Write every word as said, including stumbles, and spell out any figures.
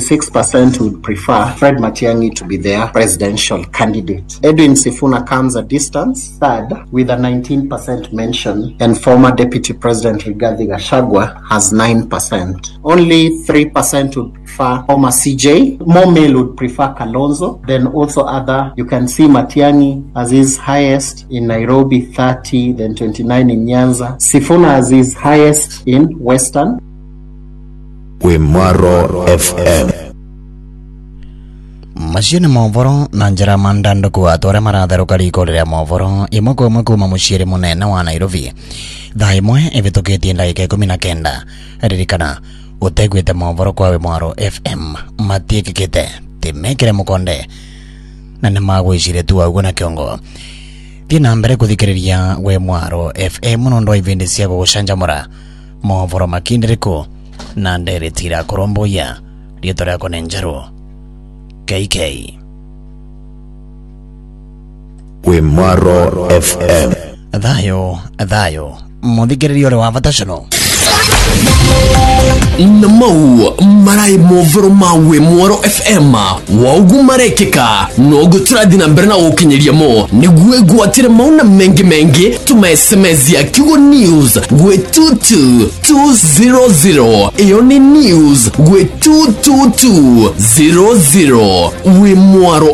fifty-six percent would prefer Fred Matiang'i to be their presidential candidate. Edwin Sifuna comes a distance third with a nineteen percent mention, and former Deputy President Rigathi Gachagua has nine percent. Only three percent would prefer former C J. More male would prefer Kalonzo. Then also other, you can see Matiang'i as his highest in Nairobi, thirty, then twenty-nine in Nyanza. Sifuna as his highest in Western. Wimaro F M. Mashine movoro na njira mandando kwa tore maradhero karikolera movoro imoko moko mamushire munene wa Nairobi. Daimwe evitoketi ndaike kumi na kenda. Ririkana utegwite movoro kwa Wimaro F M matiekete timekere mukonde na nemagwishire tu aguna kiongo. Tina mbere kuthikiriria Wimaro F M nondo ivindi cia gushanjamura movoro makindiriko na nderetira koromboya rieto rako nenjaro K K Wimaro F M. Thayo thayo muthikiriria ore wa vatashono Namau marai movoro ma Wimaro F M waugu marekeka nogu turadina mberna ukinyeria mo niguwe guatire mauna mengi mengi tuma S M S ya Kigo News gwe two two two zero zero iyo ni news gwe two two two zero zero Wimaro